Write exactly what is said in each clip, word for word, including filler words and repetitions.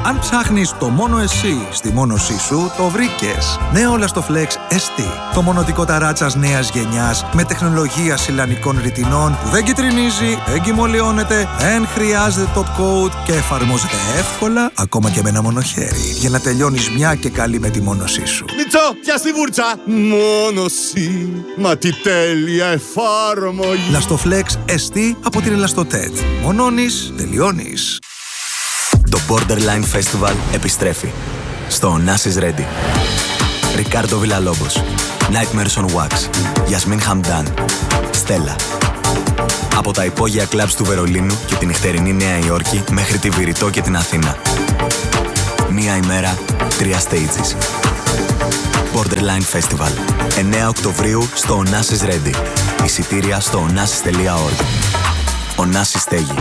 Αν ψάχνεις το μόνο εσύ στη μόνωσή σου, το βρήκες. Νέο Lastoflex ες τι. Το μονωτικό ταράτσας νέας γενιάς με τεχνολογία σιλανικών ρητινών που δεν κυτρινίζει, δεν κυμολιώνεται, δεν χρειάζεται top coat και εφαρμόζεται εύκολα ακόμα και με ένα μονοχέρι για να τελειώνεις μια και καλή με τη μόνωσή σου. Μιτσό, πιάσ' τη βούρτσα! Μόνωση, μα τι τέλεια εφάρμογη! Lastoflex ες τι από την Elastotet. Μονώνεις, τελειώνεις. Το Borderline Festival επιστρέφει στο Nas is Ready. Ρικάρντο Βιλαλόμπος, Nightmares on Wax, Γιασμίν Χαμντάν, Στέλλα. Από τα υπόγεια κλαμπς του Βερολίνου και την νυχτερινή Νέα Υόρκη μέχρι τη Βηρητό και την Αθήνα. Μία ημέρα, τρία stages. Borderline Festival. εννέα Οκτωβρίου στο Nas is Ready. Εισιτήρια στο onasis τελεία org. Ο Νάσης στέγει.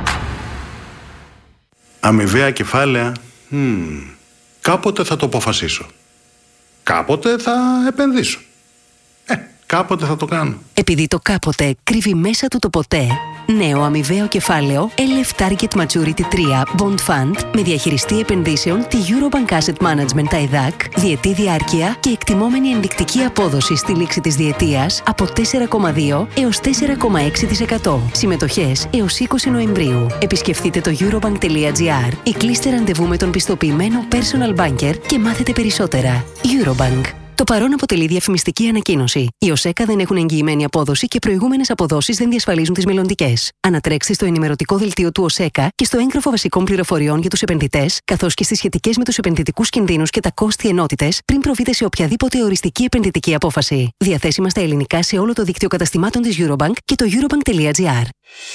Αμοιβαία κεφάλαια. Hmm. Κάποτε θα το αποφασίσω. Κάποτε θα επενδύσω. Ε, κάποτε θα το κάνω. Επειδή το κάποτε κρύβει μέσα του το ποτέ, νέο αμοιβαίο κεφάλαιο ελ εφ Target Maturity τρία Bond Fund με διαχειριστή επενδύσεων τη Eurobank Asset Management άι ντι έι σι, διετή διάρκεια και εκτιμόμενη ενδεικτική απόδοση στη λήξη της διετίας από τέσσερα κόμμα δύο έως τέσσερα κόμμα έξι τοις εκατό. Συμμετοχές έως είκοσι Νοεμβρίου. Επισκεφτείτε το eurobank τελεία gr ή κλείστε ραντεβού με τον πιστοποιημένο personal banker και μάθετε περισσότερα. Eurobank. Το παρόν αποτελεί διαφημιστική ανακοίνωση. Οι ΟΣΕΚΑ δεν έχουν εγγυημένη απόδοση και προηγούμενες αποδόσεις δεν διασφαλίζουν τις μελλοντικές. Ανατρέξτε στο ενημερωτικό δελτίο του ΟΣΕΚΑ και στο έγγραφο βασικών πληροφοριών για τους επενδυτές, καθώς και στις σχετικές με τους επενδυτικούς κινδύνους και τα κόστη ενότητες, πριν προβείτε σε οποιαδήποτε οριστική επενδυτική απόφαση. Διαθέσιμα στα ελληνικά σε όλο το δίκτυο καταστημάτων της Eurobank και το eurobank τελεία gr.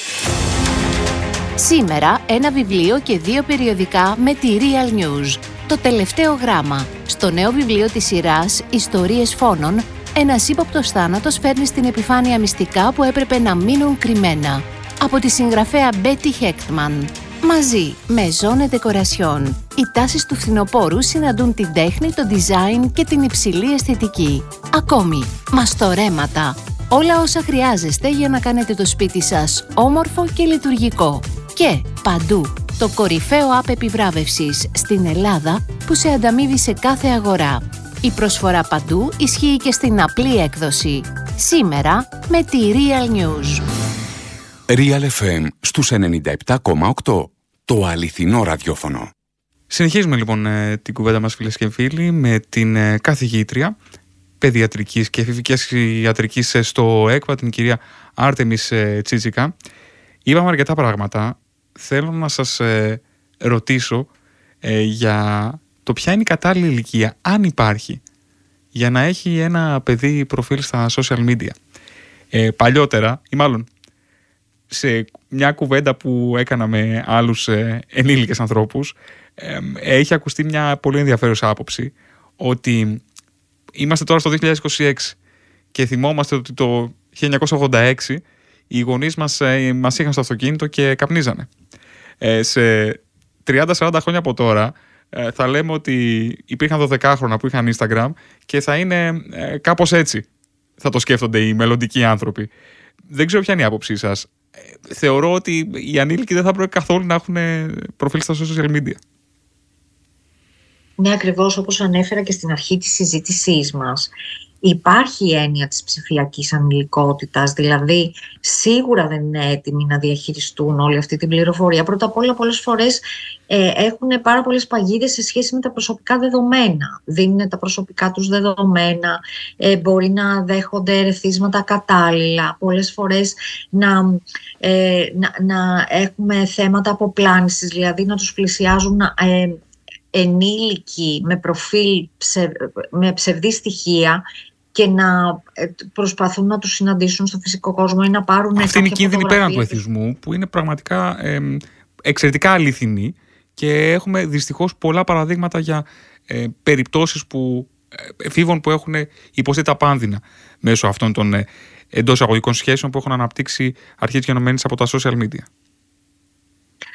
Σήμερα ένα βιβλίο και δύο περιοδικά με τη Real News. Το τελευταίο γράμμα. Στο νέο βιβλίο της σειράς «Ιστορίες φόνων», ένας ύποπτος θάνατος φέρνει στην επιφάνεια μυστικά που έπρεπε να μείνουν κρυμμένα. Από τη συγγραφέα Μπέτι Χέκτμαν. Μαζί με Zone Decoration, οι τάσεις του φθινοπόρου συναντούν την τέχνη, το design και την υψηλή αισθητική. Ακόμη, μαστορέματα. Όλα όσα χρειάζεστε για να κάνετε το σπίτι σας όμορφο και λειτουργικό. Και παντού, το κορυφαίο app επιβράβευσης στην Ελλάδα που σε ανταμείβει σε κάθε αγορά. Η προσφορά παντού ισχύει και στην απλή έκδοση. Σήμερα με τη Real News. Real εφ εμ στους ενενήντα επτά κόμμα οκτώ. Το αληθινό ραδιόφωνο. Συνεχίζουμε λοιπόν την κουβέντα μας, φίλες και φίλοι, με την καθηγήτρια παιδιατρικής και εφηβικής ιατρικής στο ΕΚΠΑ, την κυρία Άρτεμις Τσίτσικα. Είπαμε αρκετά πράγματα. Θέλω να σας ε, ρωτήσω ε, για το ποια είναι η κατάλληλη ηλικία, αν υπάρχει, για να έχει ένα παιδί προφίλ στα social media. Ε, παλιότερα, ή μάλλον σε μια κουβέντα που έκανα με άλλους ε, ενήλικες ανθρώπους, ε, έχει ακουστεί μια πολύ ενδιαφέρουσα άποψη, ότι είμαστε τώρα στο δύο χιλιάδες είκοσι έξι και θυμόμαστε ότι το χίλια εννιακόσια ογδόντα έξι οι γονείς μας, ε, μας είχαν στο αυτοκίνητο και καπνίζανε. Ε, σε τριάντα σαράντα χρόνια από τώρα ε, θα λέμε ότι υπήρχαν δωδεκάχρονα που είχαν Instagram και θα είναι ε, κάπως έτσι θα το σκέφτονται οι μελλοντικοί άνθρωποι. Δεν ξέρω ποια είναι η άποψή σας. Ε, θεωρώ ότι οι ανήλικοι δεν θα πρέπει καθόλου να έχουν προφίλ στα social media. Ναι, ακριβώς όπως ανέφερα και στην αρχή της συζήτησής μας. Υπάρχει η έννοια της ψηφιακής ανηλικότητας, δηλαδή σίγουρα δεν είναι έτοιμοι να διαχειριστούν όλη αυτή την πληροφορία. Πρώτα απ' όλα, πολλές φορές ε, έχουν πάρα πολλές παγίδες σε σχέση με τα προσωπικά δεδομένα. Δίνουν τα προσωπικά τους δεδομένα, ε, μπορεί να δέχονται ερεθίσματα κατάλληλα, πολλές φορές να, ε, να, να έχουμε θέματα αποπλάνησης, δηλαδή να τους πλησιάζουν ε, ενήλικοι με προφίλ ψευ, με ψευδή στοιχεία και να προσπαθούν να τους συναντήσουν στο φυσικό κόσμο ή να πάρουν. Αυτή είναι η κίνδυνη πέραν του εθισμού, που είναι πραγματικά ε, εξαιρετικά αληθινή, και έχουμε δυστυχώς πολλά παραδείγματα για ε, περιπτώσεις που, ε, εφήβων που έχουν υποστεί τα πάνδυνα μέσω αυτών των ε, εντός αγωγικών σχέσεων που έχουν αναπτύξει αρχές γενομένες από τα social media.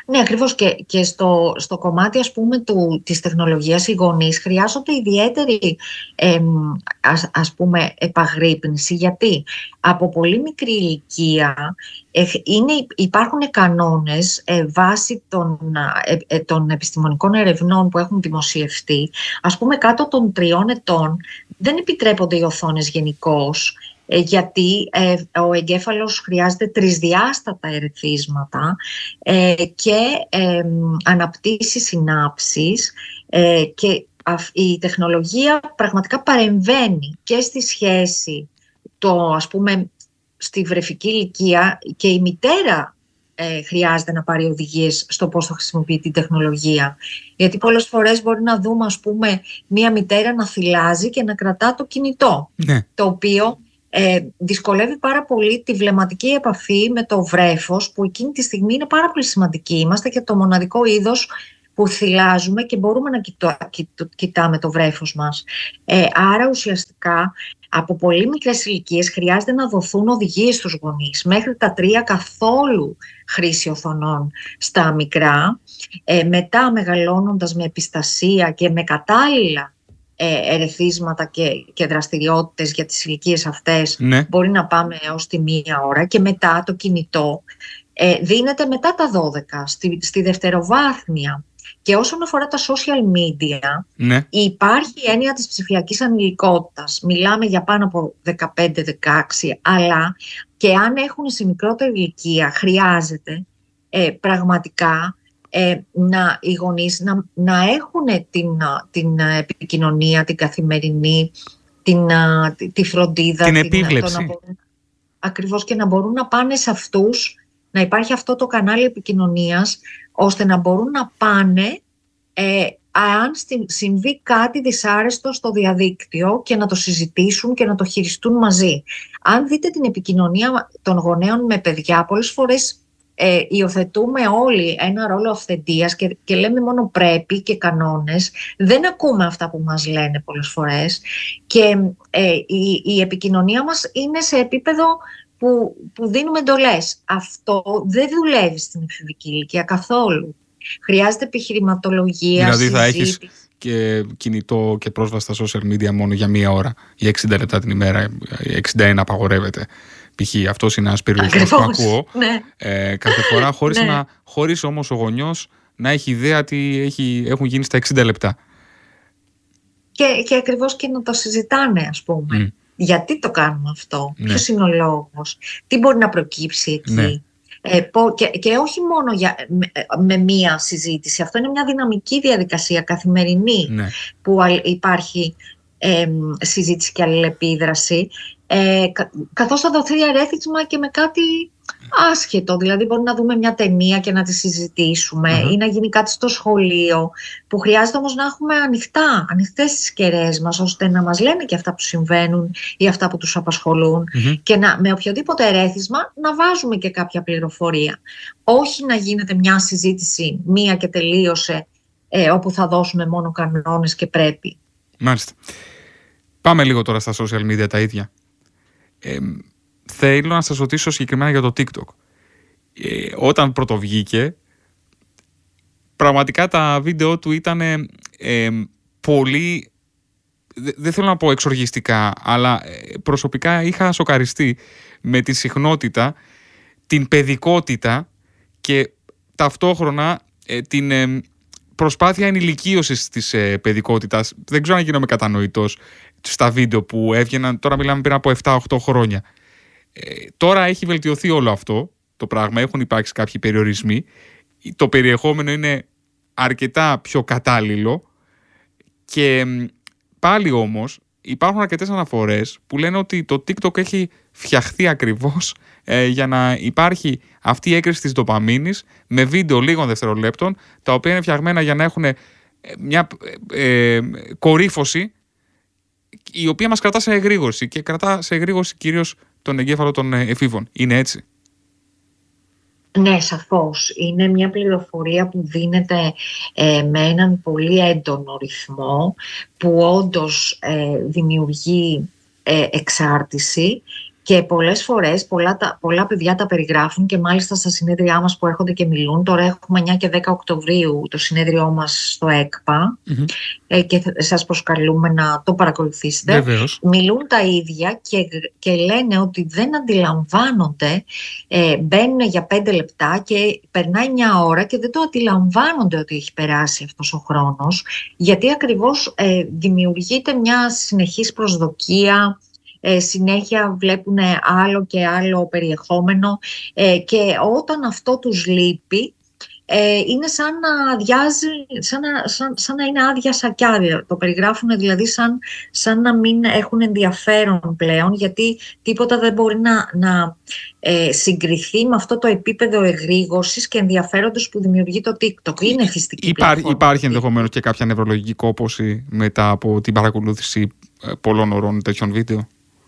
Ναι, ακριβώς, και, και στο, στο κομμάτι, ας πούμε, του, της τεχνολογίας, οι γονείς χρειάζονται ιδιαίτερη ε, ας, ας πούμε επαγρύπνηση, γιατί από πολύ μικρή ηλικία ε, είναι, υπάρχουν κανόνες ε, βάσει των, ε, ε, των επιστημονικών ερευνών που έχουν δημοσιευτεί. Ας πούμε, κάτω των τριών ετών δεν επιτρέπονται οι οθόνες γενικώς, γιατί ε, ο εγκέφαλος χρειάζεται τρισδιάστατα ερεθίσματα ε, και ε, αναπτύσσει συνάψεις ε, και η τεχνολογία πραγματικά παρεμβαίνει και στη σχέση, το, ας πούμε, στη βρεφική ηλικία, και η μητέρα ε, χρειάζεται να πάρει οδηγίες στο πώς θα χρησιμοποιεί την τεχνολογία. Γιατί πολλές φορές μπορεί να δούμε, ας πούμε, μία μητέρα να θυλάζει και να κρατά το κινητό, ναι. το οποίο Ε, δυσκολεύει πάρα πολύ τη βλεμματική επαφή με το βρέφος, που εκείνη τη στιγμή είναι πάρα πολύ σημαντική. Είμαστε και το μοναδικό είδος που θυλάζουμε και μπορούμε να κοιτώ, κοιτώ, κοιτάμε το βρέφος μας. Ε, άρα ουσιαστικά από πολύ μικρές ηλικίες χρειάζεται να δοθούν οδηγίες στους γονείς. Μέχρι τα τρία καθόλου χρήση οθονών στα μικρά, ε, μετά μεγαλώνοντας με επιστασία και με κατάλληλα ερεθίσματα και, και δραστηριότητες για τις ηλικίες αυτές, ναι. μπορεί να πάμε έως τη μία ώρα, και μετά το κινητό ε, δίνεται μετά τα δώδεκα, στη, στη δευτεροβάθμια. Και όσον αφορά τα social media, ναι. υπάρχει η έννοια της ψηφιακής ανηλικότητας. Μιλάμε για πάνω από δεκαπέντε δεκαέξι, αλλά και αν έχουν σε μικρότερη ηλικία, χρειάζεται ε, πραγματικά Ε, να, οι γονείς να, να έχουν την, την επικοινωνία, την καθημερινή, την, τη, τη φροντίδα, την επίβλεψη. Την, να μπορούν, ακριβώς, και να μπορούν να πάνε σε αυτούς, να υπάρχει αυτό το κανάλι επικοινωνίας, ώστε να μπορούν να πάνε ε, αν συμβεί κάτι δυσάρεστο στο διαδίκτυο, και να το συζητήσουν και να το χειριστούν μαζί. Αν δείτε την επικοινωνία των γονέων με παιδιά, πολλές φορές Ε, υιοθετούμε όλοι ένα ρόλο αυθεντίας και, και λέμε μόνο πρέπει και κανόνες. Δεν ακούμε αυτά που μας λένε πολλές φορές, και ε, η, η επικοινωνία μας είναι σε επίπεδο που, που δίνουμε εντολές. Αυτό δεν δουλεύει στην εφηβική ηλικία καθόλου. Χρειάζεται επιχειρηματολογία, δηλαδή συζήτηση. Θα έχεις και κινητό και πρόσβαση στα social media μόνο για μία ώρα, για εξήντα λεπτά την ημέρα, εξήντα ένα απαγορεύεται. Π.χ. αυτός είναι ένας περιορισμός που ακούω, ναι. ε, κάθε φορά, χωρίς, ναι. να, χωρίς όμως ο γονιός να έχει ιδέα τι έχει, έχουν γίνει στα εξήντα λεπτά. Και, και ακριβώς και να το συζητάνε, ας πούμε. Mm. Γιατί το κάνουμε αυτό, ναι. ποιος είναι ο λόγος, τι μπορεί να προκύψει εκεί. Ναι. Ε, και, και όχι μόνο για, με, με μία συζήτηση. Αυτό είναι μια δυναμική διαδικασία καθημερινή, ναι. που υπάρχει ε, συζήτηση και αλληλεπίδραση. Ε, κα, καθώς θα δοθεί ερέθισμα και με κάτι άσχετο. Δηλαδή μπορεί να δούμε μια ταινία και να τη συζητήσουμε, uh-huh. ή να γίνει κάτι στο σχολείο, που χρειάζεται όμως να έχουμε ανοιχτά, ανοιχτές τις κεραίες μας, ώστε να μας λένε και αυτά που συμβαίνουν ή αυτά που τους απασχολούν, uh-huh. και να, με οποιοδήποτε ερέθισμα να βάζουμε και κάποια πληροφορία. Όχι να γίνεται μια συζήτηση μία και τελείωσε, ε, όπου θα δώσουμε μόνο κανόνες και πρέπει. Μάλιστα. Πάμε λίγο τώρα στα social media τα ίδια. Ε, θέλω να σας ρωτήσω συγκεκριμένα για το TikTok. Ε, όταν πρωτοβγήκε, πραγματικά τα βίντεο του ήταν ε, πολύ, δεν δε θέλω να πω εξοργιστικά, αλλά προσωπικά είχα σοκαριστεί με τη συχνότητα, την παιδικότητα και ταυτόχρονα ε, την ε, προσπάθεια ενηλικίωσης της ε, παιδικότητας. Δεν ξέρω αν γίνομαι κατανοητός στα βίντεο που έβγαιναν, τώρα μιλάμε πριν από επτά οκτώ χρόνια. Ε, τώρα έχει βελτιωθεί όλο αυτό το πράγμα, έχουν υπάρξει κάποιοι περιορισμοί, το περιεχόμενο είναι αρκετά πιο κατάλληλο, και πάλι όμως υπάρχουν αρκετές αναφορές που λένε ότι το TikTok έχει φτιαχθεί ακριβώς ε, για να υπάρχει αυτή η έκρηση της ντοπαμίνης με βίντεο λίγων δευτερολέπτων, τα οποία είναι φτιαγμένα για να έχουν μια ε, ε, κορύφωση, η οποία μας κρατά σε εγρήγορση, και κρατά σε εγρήγορση κυρίως τον εγκέφαλο των εφήβων. Είναι έτσι? Ναι, σαφώς. Είναι μια πληροφορία που δίνεται ε, με έναν πολύ έντονο ρυθμό, που όντως ε, δημιουργεί ε, εξάρτηση, Και πολλές φορές πολλά, τα, πολλά παιδιά τα περιγράφουν και μάλιστα στα συνέδριά μας που έρχονται και μιλούν. Τώρα έχουμε εννιά και δέκα Οκτωβρίου το συνέδριό μας στο ΕΚΠΑ mm-hmm. ε, και σας προσκαλούμε να το παρακολουθήσετε. Βεβαίως. Μιλούν τα ίδια και, και λένε ότι δεν αντιλαμβάνονται, ε, μπαίνουν για πέντε λεπτά και περνάει μια ώρα και δεν το αντιλαμβάνονται ότι έχει περάσει αυτός ο χρόνος, γιατί ακριβώς ε, δημιουργείται μια συνεχής προσδοκία. Ε, συνέχεια βλέπουν άλλο και άλλο περιεχόμενο ε, και όταν αυτό τους λείπει ε, είναι σαν να αδειάζει, σαν να, σαν, σαν να είναι άδεια σακιά. Το περιγράφουν δηλαδή σαν, σαν να μην έχουν ενδιαφέρον πλέον, γιατί τίποτα δεν μπορεί να, να ε, συγκριθεί με αυτό το επίπεδο εγρήγορσης και ενδιαφέροντος που δημιουργεί το TikTok. Είναι φυστική Υπάρχει, υπάρχει ενδεχομένως και κάποια νευρολογική κόπωση μετά από την παρακολούθηση πολλών ωρών τέτοιων βίντεο.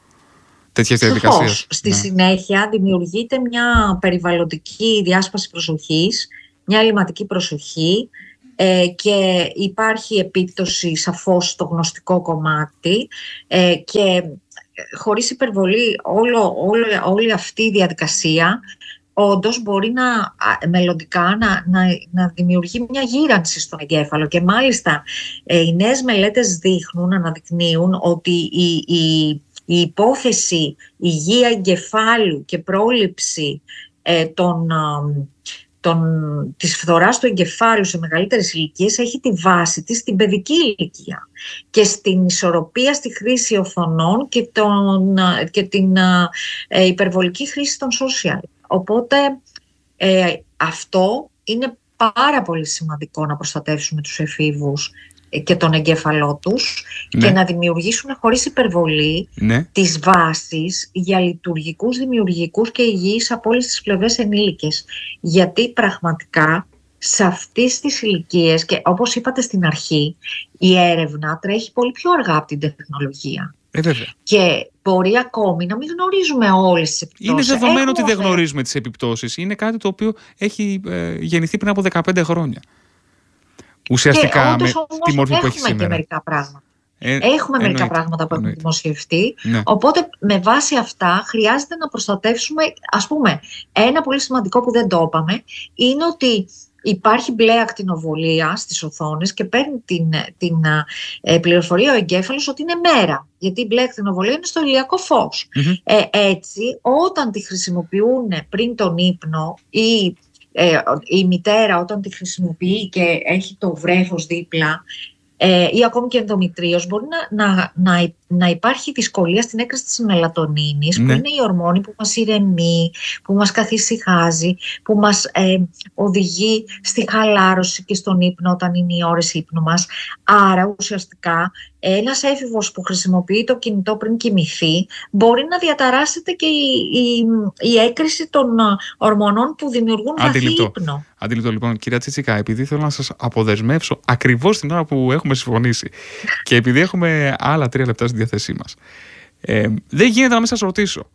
Σαφώς. Στη ναι. συνέχεια δημιουργείται μια περιβαλλοντική διάσπαση προσοχής, μια ελλειμματική προσοχή ε, και υπάρχει επίπτωση σαφώς στο γνωστικό κομμάτι ε, και χωρίς υπερβολή όλο, όλο, όλη αυτή η διαδικασία όντως μπορεί να μελλοντικά να, να, να δημιουργεί μια γύρανση στον εγκέφαλο και μάλιστα ε, οι νέες μελέτες δείχνουν, αναδεικνύουν ότι η, η Η υπόθεση υγεία εγκεφάλου και πρόληψη ε, των, των, της φθοράς του εγκεφάλου σε μεγαλύτερες ηλικίες έχει τη βάση της στην παιδική ηλικία και στην ισορροπία στη χρήση οθονών και, τον, και την ε, υπερβολική χρήση των social. Οπότε ε, αυτό είναι πάρα πολύ σημαντικό να προστατεύσουμε τους εφήβους και τον εγκέφαλό τους ναι. και να δημιουργήσουν χωρίς υπερβολή ναι. τις βάσεις για λειτουργικούς, δημιουργικούς και υγιείς από όλες τις πλευρές ενήλικες. Γιατί πραγματικά σε αυτές τις ηλικίες και όπως είπατε στην αρχή, η έρευνα τρέχει πολύ πιο αργά από την τεχνολογία. Ε, βέβαια. Και μπορεί ακόμη να μην γνωρίζουμε όλες τις επιπτώσεις. Είναι δεδομένο ότι δεν γνωρίζουμε τις επιπτώσεις. Είναι κάτι το οποίο έχει ε, γεννηθεί πριν από δεκαπέντε χρόνια. Ουσιαστικά με τη μορφή που έχει σήμερα. Και μερικά πράγματα. Ε, έχουμε εννοείται, μερικά πράγματα που έχουν δημοσιευτεί. Ναι. Οπότε με βάση αυτά χρειάζεται να προστατεύσουμε. Ας πούμε, ένα πολύ σημαντικό που δεν το είπαμε είναι ότι υπάρχει μπλε ακτινοβολία στις οθόνες και παίρνει την, την ε, πληροφορία ο εγκέφαλος ότι είναι μέρα. Γιατί η μπλε ακτινοβολία είναι στο ηλιακό φως. Mm-hmm. Ε, έτσι, όταν τη χρησιμοποιούν πριν τον ύπνο ή Ε, η μητέρα όταν τη χρησιμοποιεί και έχει το βρέφος δίπλα ε, ή ακόμη και ενδομητρίως, μπορεί να, να, να, να υπάρχει δυσκολία στην έκρηση της μελατονίνης, ναι. που είναι η ορμόνη που μας ηρεμεί, που μας καθησυχάζει, που μας ε, οδηγεί στη χαλάρωση και στον ύπνο όταν είναι οι ώρες ύπνου μας. Άρα ουσιαστικά ένας έφηβος που χρησιμοποιεί το κινητό πριν κοιμηθεί μπορεί να διαταράσσεται και η, η, η έκρηση των ορμονών που δημιουργούν βαθύ ύπνο. Αντιληπτό. Λοιπόν, κυρία Τσίτσικα, επειδή θέλω να σας αποδεσμεύσω ακριβώς την ώρα που έχουμε συμφωνήσει και επειδή έχουμε άλλα τρία λεπτά στη διάθεσή μας, ε, δεν γίνεται να μην σας ρωτήσω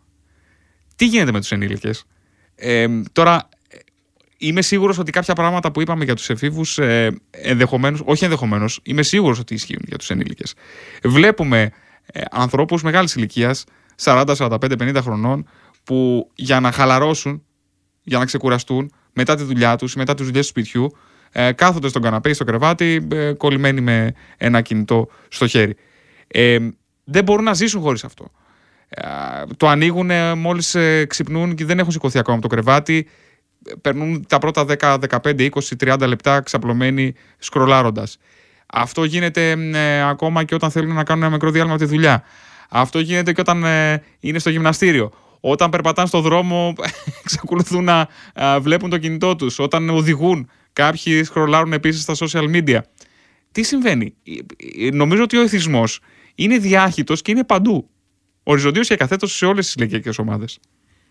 τι γίνεται με τους ενήλικες. Ε, τώρα, είμαι σίγουρος ότι κάποια πράγματα που είπαμε για τους εφήβους ε, ενδεχομένως, όχι ενδεχομένως, είμαι σίγουρος ότι ισχύουν για τους ενήλικες. Βλέπουμε ε, ανθρώπους μεγάλης ηλικίας, σαράντα, σαράντα πέντε, πενήντα χρονών, που για να χαλαρώσουν, για να ξεκουραστούν μετά τη δουλειά τους, μετά τις δουλειές του σπιτιού, ε, κάθονται στον καναπέ ή στο κρεβάτι, ε, κολλημένοι με ένα κινητό στο χέρι. Ε, δεν μπορούν να ζήσουν χωρίς αυτό. Ε, το ανοίγουν ε, μόλις ε, ξυπνούν και δεν έχουν σηκωθεί ακόμα από το κρεβάτι. Περνούν τα πρώτα δέκα, δεκαπέντε, είκοσι, τριάντα λεπτά ξαπλωμένοι σκρολάροντας. Αυτό γίνεται ε, ακόμα και όταν θέλουν να κάνουν ένα μικρό διάλειμμα από τη δουλειά. Αυτό γίνεται και όταν ε, είναι στο γυμναστήριο. Όταν περπατάνε στο δρόμο, εξακολουθούν να ε, βλέπουν το κινητό τους. Όταν οδηγούν, κάποιοι σκρολάρουν επίσης στα social media. Τι συμβαίνει? Νομίζω ότι ο εθισμός είναι διάχυτος και είναι παντού. Οριζοντίως και καθέτως σε όλες τις ηλικιακές ομάδες.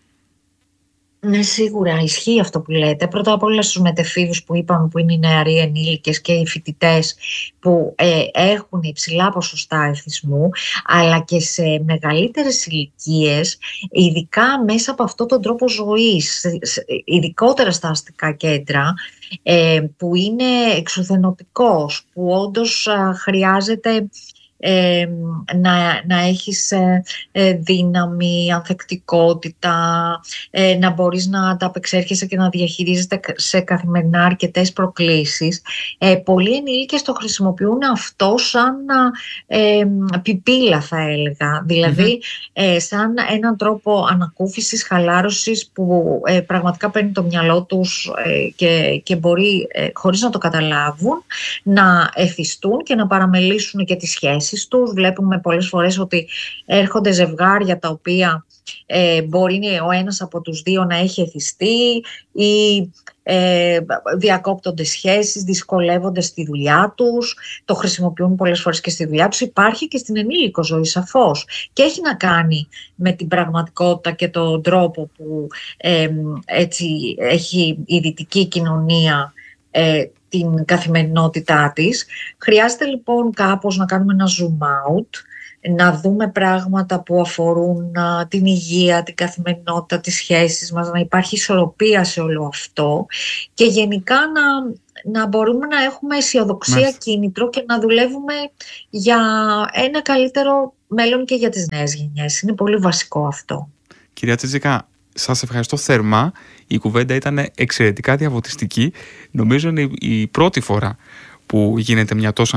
Ναι, σίγουρα ισχύει αυτό που λέτε. Πρώτα απ' όλα στους μετεφήβους που είπαμε, που είναι οι νεαροί ενήλικες και οι φοιτητές που ε, έχουν υψηλά ποσοστά εθισμού, αλλά και σε μεγαλύτερες ηλικίες, ειδικά μέσα από αυτόν τον τρόπο ζωής, ειδικότερα στα αστικά κέντρα, ε, που είναι εξουθενωτικός, που όντως α, χρειάζεται ε, να, να έχεις ε, ε, δύναμη, ανθεκτικότητα, ε, να μπορείς να ανταπεξέρχεσαι και να διαχειρίζεσαι σε καθημερινά αρκετές προκλήσεις. Ε, πολλοί ενήλικες το χρησιμοποιούν αυτό σαν ε, πιπίλα, θα έλεγα. Δηλαδή, mm-hmm. ε, σαν έναν τρόπο ανακούφισης, χαλάρωσης που ε, πραγματικά παίρνει το μυαλό τους ε, και, και μπορεί, ε, χωρίς να το καταλάβουν, να εθιστούν και να παραμελήσουν και τις σχέσεις τους. Βλέπουμε πολλές φορές ότι έρχονται ζευγάρια τα οποία ε, μπορεί ο ένας από τους δύο να έχει εθιστεί ή ε, διακόπτονται σχέσεις, δυσκολεύονται στη δουλειά τους, το χρησιμοποιούν πολλές φορές και στη δουλειά τους. Υπάρχει και στην ενήλικο ζωή, σαφώς, και έχει να κάνει με την πραγματικότητα και τον τρόπο που ε, έτσι έχει η δυτική κοινωνία ε, την καθημερινότητά της. Χρειάζεται λοιπόν κάπως να κάνουμε ένα zoom out, να δούμε πράγματα που αφορούν α, την υγεία, την καθημερινότητα, τις σχέσεις μας, να υπάρχει ισορροπία σε όλο αυτό και γενικά να, να μπορούμε να έχουμε αισιοδοξία, Μάλιστα. κίνητρο και να δουλεύουμε για ένα καλύτερο μέλλον και για τις νέες γενιές. Είναι πολύ βασικό αυτό. Κυρία Τσίτζικα, σας ευχαριστώ θερμά. Η κουβέντα ήταν εξαιρετικά διαβοτιστική. Νομίζω είναι η πρώτη φορά που γίνεται μια τόσο